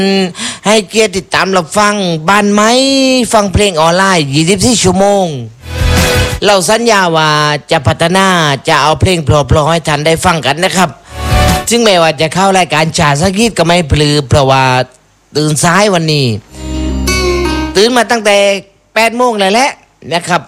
ให้เกียรติติดตามรับฟังบ้านไม้ฟังเพลงออนไลน์24ชั่วโมงเราสัญญาว่าจะพัฒนาจะเอาเพลงเพราะๆให้ท่านได้ฟังกันนะครับซึ่งแม้ว่าจะเข้ารายการชาสักยิดก็ไม่ปลือเพราะว่าตื่นสายวันนี้ตื่นมาตั้งแต่8 โมงเลยแหละนะครับ